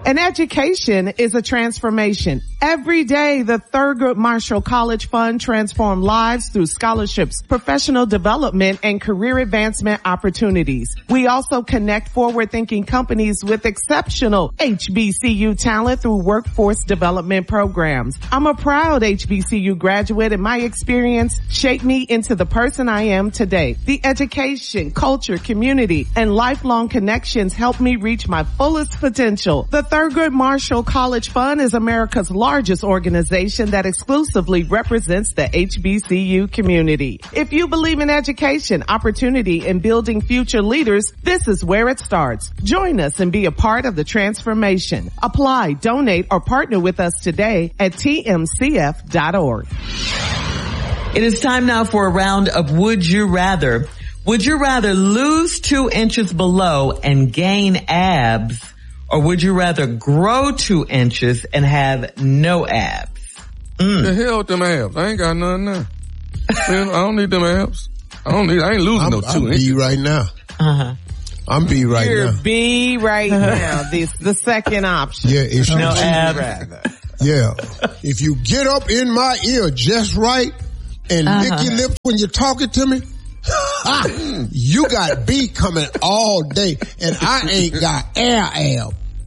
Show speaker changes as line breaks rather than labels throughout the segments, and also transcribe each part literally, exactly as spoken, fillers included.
An education is a transformation. Every day, the Thurgood Marshall College Fund transforms lives through scholarships, professional development, and career advancement opportunities. We also connect forward-thinking companies with exceptional H B C U talent through workforce development programs. I'm a proud H B C U graduate, and my experience shaped me into the person I am today. The education, culture, community, and lifelong connections helped me reach my fullest potential. The Thurgood Marshall College Fund is America's largest organization that exclusively represents the H B C U community. If you believe in education, opportunity, and building future leaders, this is where it starts. Join us and be a part of the transformation. Apply, donate, or partner with us today at T M C F dot org.
It is time now for a round of Would You Rather. Would you rather lose two inches below and gain abs, or would you rather grow two inches and have no abs?
Mm. The hell with them abs? I ain't got none now. Man, I don't need them abs. I don't need. I ain't losing
I'm,
no two
I'm
inches
B right now.
Uh huh.
I'm B right
You're
now.
You're B right now. This the second option.
Yeah, if
no
you
abs.
Yeah, if you get up in my ear just right and uh-huh. lick your lips when you're talking to me, you got B coming all day, and I ain't got air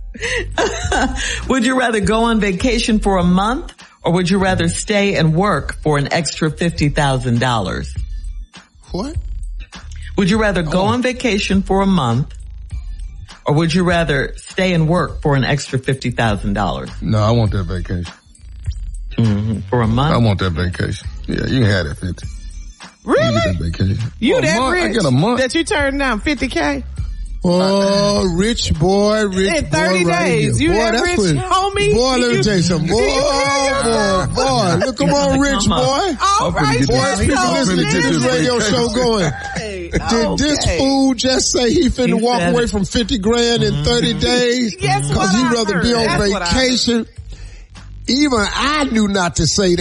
ab.
Would you rather go on vacation for a month, or would you rather stay and work for an extra fifty thousand dollars?
What?
Would you rather go oh. on vacation for a month, or would you rather stay and work for an extra fifty thousand dollars?
No, I want that vacation.
Mm-hmm. For a month?
I want that vacation. Yeah, you can have that fifty.
Really?
You get that vacation.
You
oh,
that
month,
rich
I get a month.
that you turned down fifty K?
Oh, rich boy, rich
in thirty
boy right
days.
Here.
You
boy,
that rich,
what,
homie?
Boy, let me
you,
tell you something. Boy, boy, boy, look, come on, rich boy.
All right,
boy, people listen to this radio show going, hey, did okay. this fool just say he finna he walk away it. from fifty grand in thirty days?
Yes,
because he'd rather
heard.
be on
That's
vacation. Even I knew not to say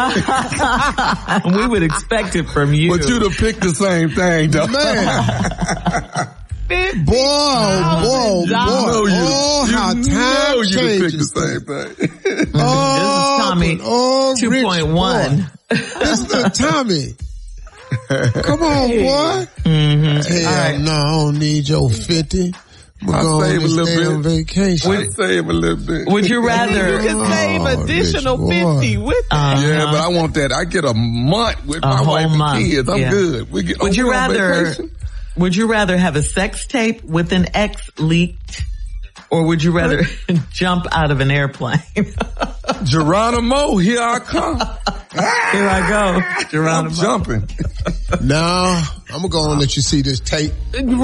that. We would expect it from you.
But you'd have picked the same thing, though.
Man. Boy, boy, boy. Oh, how time
know
changes.
You'd have picked the same thing.
Oh,
this is Tommy
oh,
two point one.
This is the Tommy. Come on, boy.
Mm-hmm.
Hell right. No, I don't need your fifty. We're
I save a little bit.
Vacation.
I save a little bit.
Would you rather?
You can save
oh,
additional fifty with that.
Uh-huh.
Yeah, but I want that. I get a month with
a
my wife and
month.
kids. I'm
yeah.
good. We get.
Would
oh,
you rather?
Vacation?
Would you rather have a sex tape with an ex leaked, or would you rather jump out of an airplane?
Geronimo, here I come.
Here I go, Geronimo.
I'm jumping.
Now, I'm gonna go on and let you see this tape.
Really?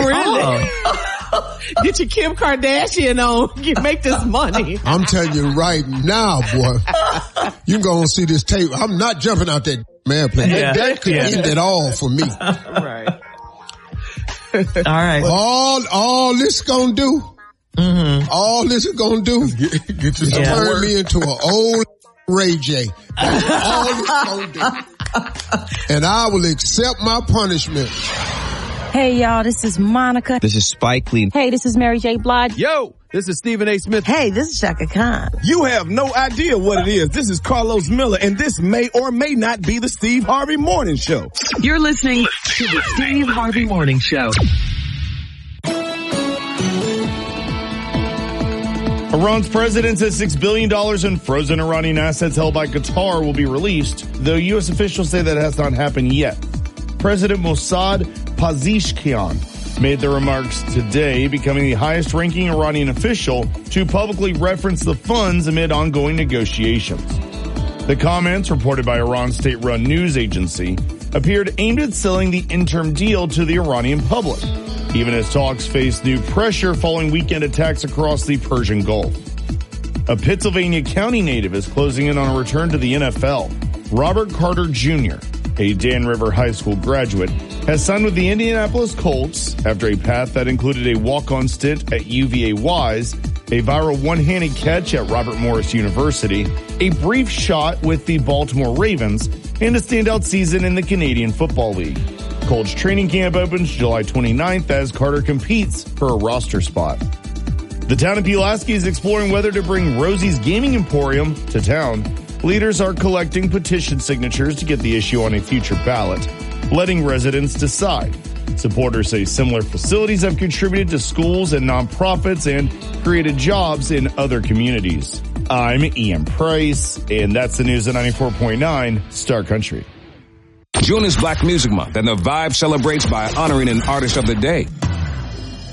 Oh. Get your Kim Kardashian on. You make this money.
I'm telling you right now, boy. You can go and see this tape. I'm not jumping out that airplane.
Yeah.
That, that could
yeah.
end it all for me.
Right.
All right.
All, all this gonna do,
mm-hmm.
all this is gonna do,
get, get you
yeah. turn
work.
me into an old Ray J. That's all it's gonna do. And I will accept my punishment.
Hey y'all, this is Monica.
This is Spike Lee.
Hey, this is Mary J. Blige.
Yo, this is Stephen A. Smith.
Hey, this is Shaka Khan.
You have no idea what it is. This is Carlos Miller, and this may or may not be the Steve Harvey Morning Show.
You're listening to the Steve Harvey Morning Show.
Iran's president says six billion dollars in frozen Iranian assets held by Qatar will be released, though U S officials say that has not happened yet. President Mossad Pezeshkian made the remarks today, becoming the highest-ranking Iranian official to publicly reference the funds amid ongoing negotiations. The comments, reported by Iran's state-run news agency, appeared aimed at selling the interim deal to the Iranian public, even as talks face new pressure following weekend attacks across the Persian Gulf. A Pittsylvania County native is closing in on a return to the N F L. Robert Carter Junior, a Dan River High School graduate, has signed with the Indianapolis Colts after a path that included a walk-on stint at U V A Wise, a viral one-handed catch at Robert Morris University, a brief shot with the Baltimore Ravens, and a standout season in the Canadian Football League. Colts training camp opens July twenty-ninth as Carter competes for a roster spot. The town of Pulaski is exploring whether to bring Rosie's Gaming Emporium to town. Leaders are collecting petition signatures to get the issue on a future ballot, letting residents decide. Supporters say similar facilities have contributed to schools and nonprofits and created jobs in other communities. I'm Ian Price, and that's the news at ninety-four point nine Star Country.
June is Black Music Month, and the Vibe celebrates by honoring an artist of the day.